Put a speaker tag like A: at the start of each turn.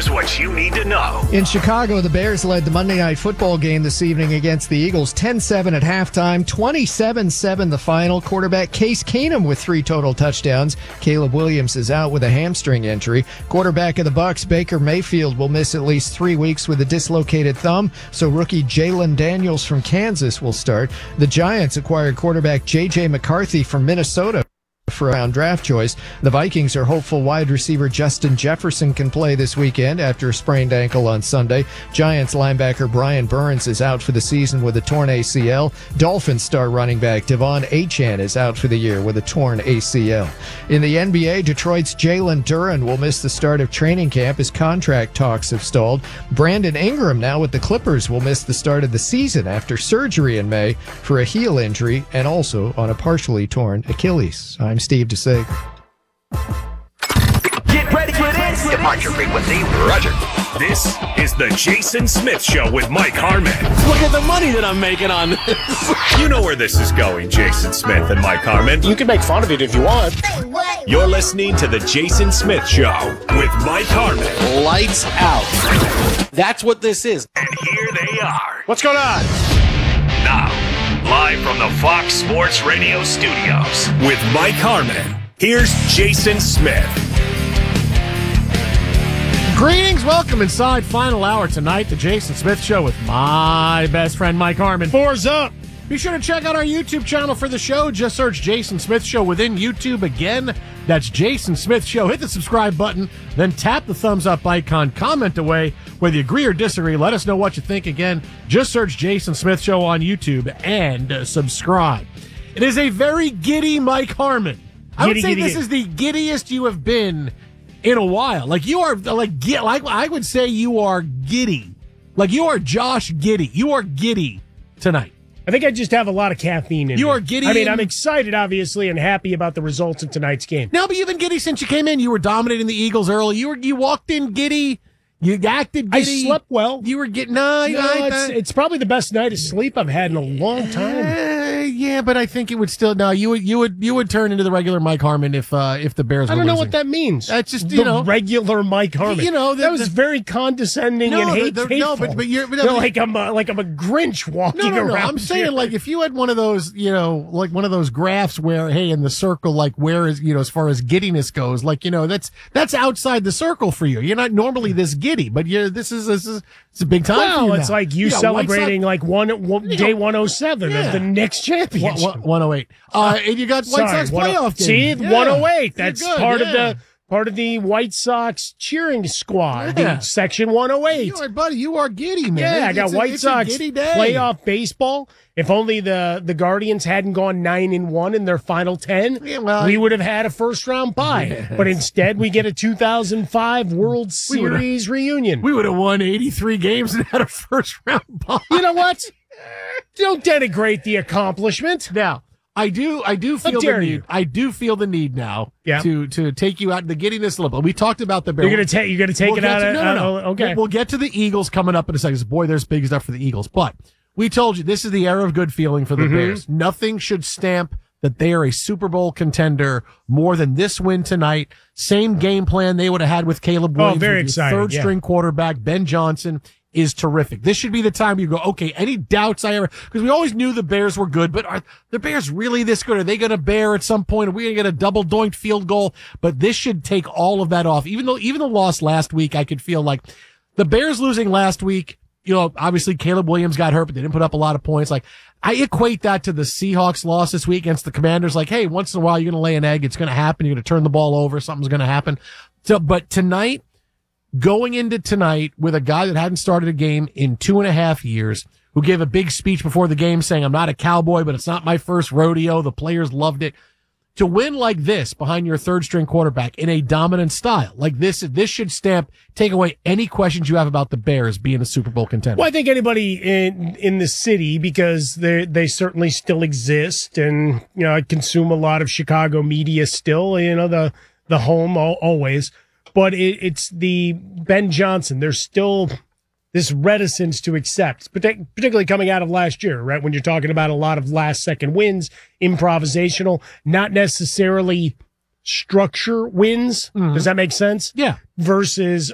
A: Here's what you need to know.
B: In Chicago, the Bears led the Monday Night Football game this evening against the Eagles, 10-7 at halftime, 27-7 the final. Quarterback Case Keenum with 3 total touchdowns. Caleb Williams is out with a hamstring injury. Quarterback of the Bucs, Baker Mayfield, will miss at least 3 weeks with a dislocated thumb, so rookie Jalen Daniels from Kansas will start. The Giants acquired quarterback J.J. McCarthy from Minnesota for a round draft choice. The Vikings are hopeful wide receiver Justin Jefferson can play this weekend after a sprained ankle on Sunday. Giants linebacker Brian Burns is out for the season with a torn ACL. Dolphins star running back Devon Achane is out for the year with a torn ACL. In the NBA, Detroit's Jalen Duren will miss the start of training camp as contract talks have stalled. Brandon Ingram, now with the Clippers, will miss the start of the season after surgery in May for a heel injury and also on a partially torn Achilles. I'm Steve DeSig.
A: Get ready for this. Departure frequency. Roger. This is the Jason Smith Show with Mike Harmon.
C: Look at the money that I'm making on this.
A: You know where this is going, Jason Smith and Mike Harmon.
C: You can make fun of it if you want.
A: You're listening to the Jason Smith Show with Mike Harmon.
C: Lights out. That's what this is.
A: And here they are.
C: What's going on?
A: Now, live from the Fox Sports Radio studios with Mike Harmon. Here's Jason Smith.
D: Greetings, welcome inside final hour tonight, the Jason Smith Show with my best friend Mike Harmon. 4's up. Be sure to check out our YouTube channel for the show. Just search Jason Smith Show within YouTube. Again, that's Jason Smith Show. Hit the subscribe button, then tap the thumbs up icon. Comment away. Whether you agree or disagree, let us know what you think. Again, just search Jason Smith Show on YouTube and subscribe. It is a very giddy Mike Harmon. I would say this is the giddiest you have been in a while. Like you are, like I would say you are giddy. Like you are Josh Giddy. You are giddy tonight.
E: I think I just have a lot of caffeine in me.
D: You are giddy.
E: I mean, I'm excited, obviously, and happy about the results of tonight's game.
D: No, but you've been giddy since you came in. You were dominating the Eagles early. You walked in giddy. You acted giddy.
E: I slept well.
D: You were getting
E: it's probably the best night of sleep I've had in a long time.
D: Yeah, but I think it would still you would turn into the regular Mike Harmon if the Bears were
E: I don't know
D: losing.
E: what that means.
D: That's just
E: the regular Mike Harmon.
D: That
E: was very condescending and hateful.
D: No, but you're
E: like I'm a Grinch walking around.
D: I'm saying like if you had one of those, like one of those graphs where hey in the circle like where is as far as giddiness goes, like that's outside the circle for you. You're not normally this giddy, but this is it's a big time.
E: Well,
D: for you
E: it's
D: now.
E: like you celebrating like day 107 of the Knicks championship.
D: 108. And you got White Sox playoff game.
E: See, 108. That's
D: good,
E: part of the White Sox cheering squad. The section 108.
D: Buddy, you are giddy, man.
E: Yeah, I got White Sox playoff baseball. If only the Guardians hadn't gone 9-1 in their final 10, we would have had a first-round bye. Yes. But instead, we get a 2005 World Series reunion.
D: We would have won 83 games and had a first-round bye.
E: You know what? Don't denigrate the accomplishment.
D: Now, I do feel the need. I do feel the need now to take you out of the giddiness a little bit. We talked about the Bears.
E: You're gonna take it out of
D: no.
E: Okay.
D: We'll get to the Eagles coming up in a second. Boy, there's big stuff for the Eagles. But we told you this is the era of good feeling for the Bears. Nothing should stamp that they are a Super Bowl contender more than this win tonight. Same game plan they would have had with Caleb Williams.
E: Very exciting.
D: Third string quarterback, Ben Johnson, is terrific. This should be the time you go, okay, any doubts because we always knew the Bears were good, but are the Bears really this good? Are they going to bear at some point? Are we going to get a double doinked field goal? But this should take all of that off. Even the loss last week, I could feel like the Bears losing last week, obviously Caleb Williams got hurt, but they didn't put up a lot of points. Like I equate that to the Seahawks loss this week against the Commanders. Like, hey, once in a while you're going to lay an egg. It's going to happen. You're going to turn the ball over. Something's going to happen. So, but tonight, going into tonight with a guy that hadn't started a game in 2.5 years, who gave a big speech before the game saying, I'm not a cowboy, but it's not my first rodeo. The players loved it. To win like this behind your third string quarterback in a dominant style, like this should take away any questions you have about the Bears being a Super Bowl contender.
E: Well, I think anybody in the city, because they certainly still exist, and I consume a lot of Chicago media still. The home always. But it's the Ben Johnson. There's still this reticence to accept, particularly coming out of last year, right? When you're talking about a lot of last-second wins, improvisational, not necessarily structure wins. Does that make sense?
D: Yeah.
E: Versus